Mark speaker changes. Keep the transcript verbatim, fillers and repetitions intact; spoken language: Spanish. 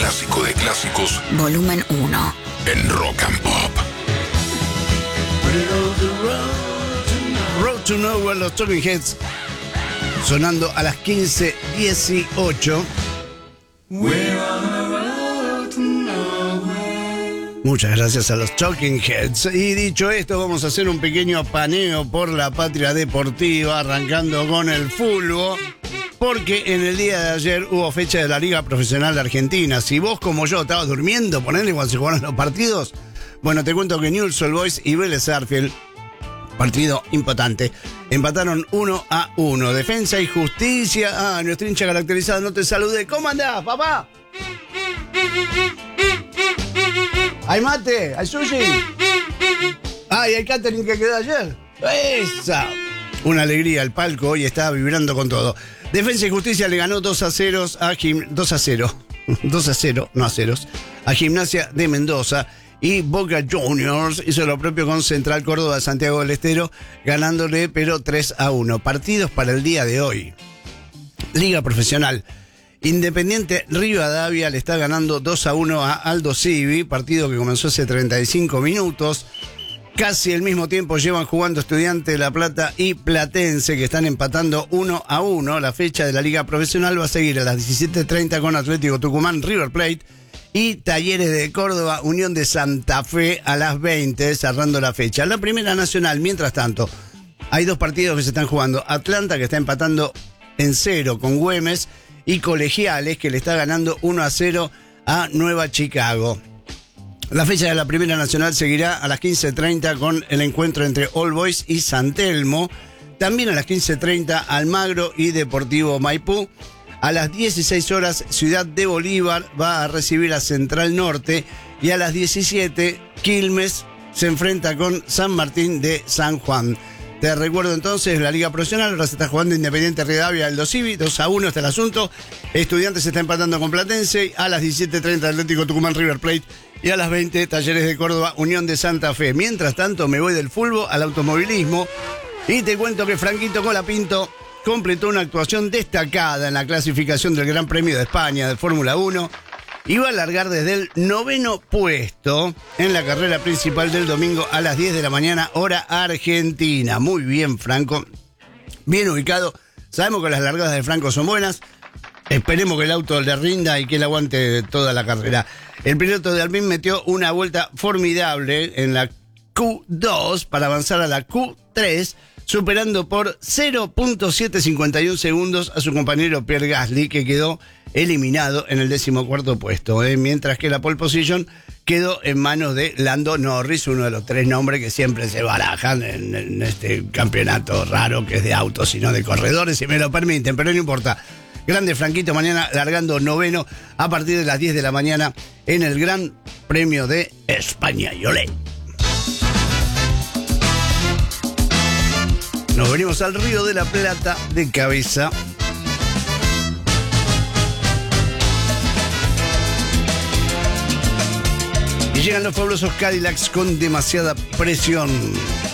Speaker 1: clásico de clásicos.
Speaker 2: Volumen uno.
Speaker 1: En Rock and Pop.
Speaker 3: Road to Nowhere, los Talking Heads, sonando a las quince dieciocho. Muchas gracias a los Talking Heads. Y dicho esto, vamos a hacer un pequeño paneo por la patria deportiva, arrancando con el fútbol, porque en el día de ayer hubo fecha de la Liga Profesional de Argentina. Si vos, como yo, estabas durmiendo, ponele cuando se jugaron los partidos, bueno, te cuento que Newell's Old Boys y Vélez Sarsfield, partido importante, empataron uno a uno. Defensa y Justicia. Ah, nuestra hincha caracterizada, no te saludé. ¿Cómo andás, papá? ¿Hay mate? ¿Hay sushi? Ah, ¿y hay catering que quedó ayer? ¡Esa! Una alegría, el palco hoy está vibrando con todo. Defensa y Justicia le ganó dos a cero a Gim... dos a cero. dos a cero, no a ceros. A Gimnasia de Mendoza. Y Boca Juniors hizo lo propio con Central Córdoba de Santiago del Estero, ganándole pero tres a uno. Partidos para el día de hoy. Liga Profesional. Independiente Rivadavia le está ganando dos a uno a Aldo Civi, partido que comenzó hace treinta y cinco minutos. Casi al mismo tiempo llevan jugando Estudiantes de La Plata y Platense, que están empatando uno a uno. La fecha de la Liga Profesional va a seguir a las diecisiete treinta con Atlético Tucumán, River Plate y Talleres de Córdoba, Unión de Santa Fe a las veinte, cerrando la fecha. La Primera Nacional, mientras tanto, hay dos partidos que se están jugando. Atlanta, que está empatando en cero con Güemes, y Colegiales, que le está ganando uno a cero a Nueva Chicago. La fecha de la Primera Nacional seguirá a las quince treinta con el encuentro entre All Boys y San Telmo. También a las quince treinta Almagro y Deportivo Maipú. A las dieciséis horas Ciudad de Bolívar va a recibir a Central Norte. Y a las diecisiete Quilmes se enfrenta con San Martín de San Juan. Te recuerdo entonces la Liga Profesional. Ahora se está jugando Independiente Rivadavia, Aldo Civi, dos a uno está el asunto. Estudiantes se está empatando con Platense. A las diecisiete treinta Atlético Tucumán, River Plate. Y a las veinte Talleres de Córdoba, Unión de Santa Fe. Mientras tanto me voy del fútbol al automovilismo y te cuento que Franquito Colapinto completó una actuación destacada en la clasificación del Gran Premio de España de Fórmula uno. Iba a largar desde el noveno puesto en la carrera principal del domingo a las diez de la mañana, hora argentina. Muy bien, Franco. Bien ubicado. Sabemos que las largadas de Franco son buenas. Esperemos que el auto le rinda y que él aguante toda la carrera. El piloto de Alpine metió una vuelta formidable en la Q dos para avanzar a la Q tres, superando por cero punto setecientos cincuenta y uno segundos a su compañero Pierre Gasly, que quedó eliminado en el decimocuarto puesto, ¿eh? Mientras que la pole position quedó en manos de Lando Norris, uno de los tres nombres que siempre se barajan en, en este campeonato raro que es de autos y no de corredores, si me lo permiten, pero no importa. Grande Franquito, mañana largando noveno a partir de las diez de la mañana en el Gran Premio de España. Y olé. Nos venimos al Río de la Plata de cabeza. Y llegan los fabulosos Cadillacs con demasiada presión.